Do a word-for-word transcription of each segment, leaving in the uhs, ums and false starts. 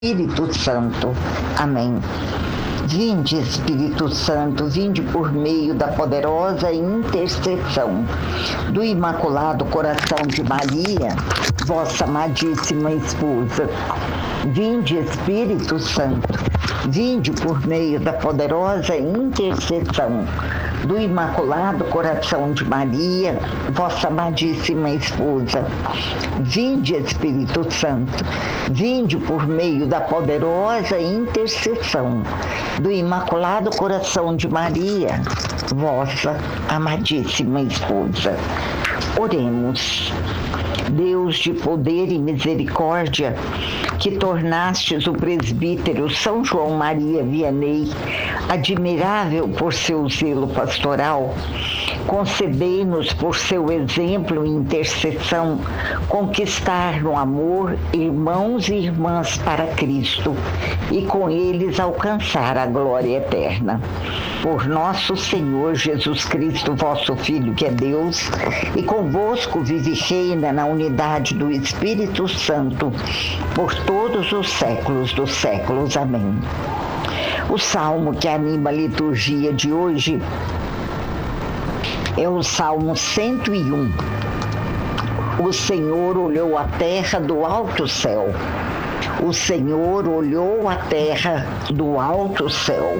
Espírito Santo. Amém. Vinde, Espírito Santo, vinde por meio da poderosa intercessão do Imaculado Coração de Maria, vossa amadíssima esposa. Vinde, Espírito Santo, vinde por meio da poderosa intercessão do Imaculado Coração de Maria, vossa amadíssima esposa. Vinde, Espírito Santo, vinde por meio da poderosa intercessão do Imaculado Coração de Maria, vossa amadíssima esposa. Oremos. Deus de poder e misericórdia, que tornastes o presbítero São João Maria Vianney admirável por seu zelo pastoral, concedei-nos por seu exemplo e intercessão conquistar no amor irmãos e irmãs para Cristo e com eles alcançar a glória eterna. Por nosso Senhor Jesus Cristo, vosso Filho, que é Deus, e convosco vive e reina na unidade do Espírito Santo, por todos os séculos dos séculos. Amém. O salmo que anima a liturgia de hoje é o Salmo cento e um. O Senhor olhou a terra do alto céu. O Senhor olhou a terra do alto céu.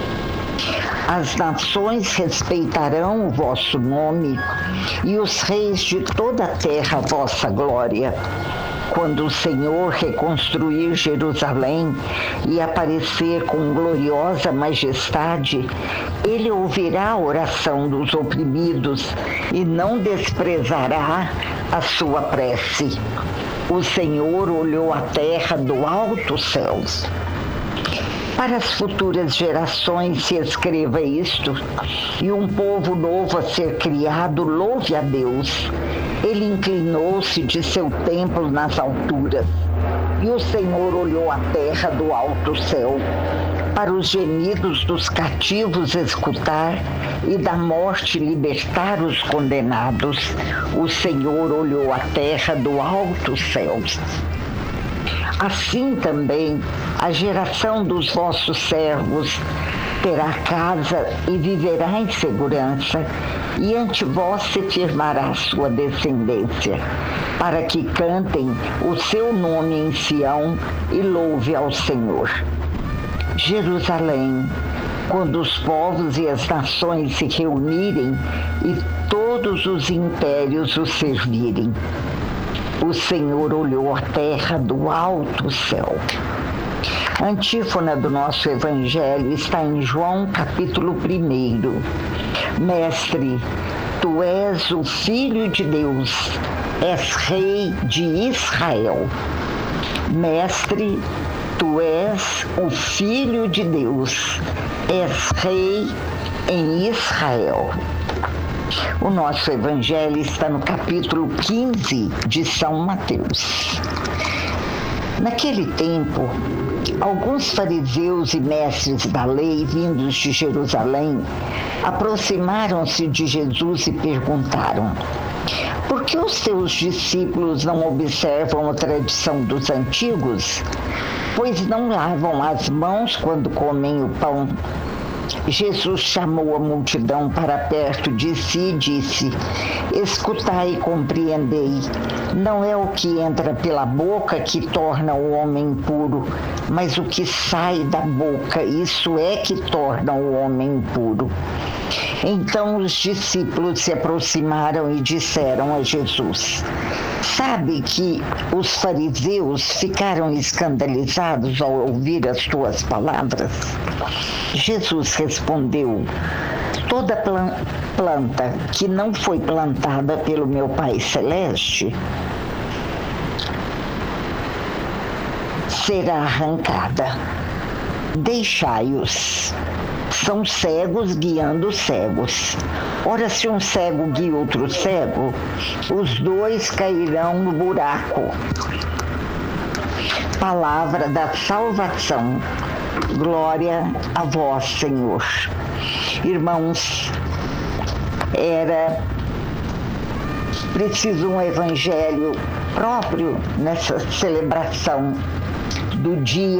As nações respeitarão o vosso nome e os reis de toda a terra a vossa glória. Quando o Senhor reconstruir Jerusalém e aparecer com gloriosa majestade, ele ouvirá a oração dos oprimidos e não desprezará a sua prece. O Senhor olhou a terra do alto céu. Para as futuras gerações se escreva isto, e um povo novo a ser criado louve a Deus. Ele inclinou-se de seu templo nas alturas, e o Senhor olhou a terra do alto céu, para os gemidos dos cativos escutar e da morte libertar os condenados. O Senhor olhou a terra do alto céu. Assim também a geração dos vossos servos terá casa e viverá em segurança, e ante vós se firmará sua descendência, para que cantem o seu nome em Sião e louve ao Senhor. Jerusalém, quando os povos e as nações se reunirem e todos os impérios o servirem. O Senhor olhou a terra do alto céu. A antífona do nosso Evangelho está em João capítulo primeiro. Mestre, tu és o Filho de Deus, és Rei de Israel. Mestre, tu és o Filho de Deus, és Rei em Israel. O nosso Evangelho está no capítulo quinze de São Mateus. Naquele tempo, alguns fariseus e mestres da lei, vindos de Jerusalém, aproximaram-se de Jesus e perguntaram: por que os teus discípulos não observam a tradição dos antigos, pois não lavam as mãos quando comem o pão? Jesus chamou a multidão para perto de si e disse: escutai e compreendei. Não é o que entra pela boca que torna o homem impuro, mas o que sai da boca, isso é que torna o homem impuro. Então os discípulos se aproximaram e disseram a Jesus: sabe que os fariseus ficaram escandalizados ao ouvir as tuas palavras? Jesus respondeu: toda planta que não foi plantada pelo meu Pai Celeste será arrancada. Deixai-os. São cegos guiando cegos. Ora, se um cego guia outro cego, os dois cairão no buraco. Palavra da salvação. Glória a vós, Senhor. Irmãos, era preciso um evangelho próprio nessa celebração do dia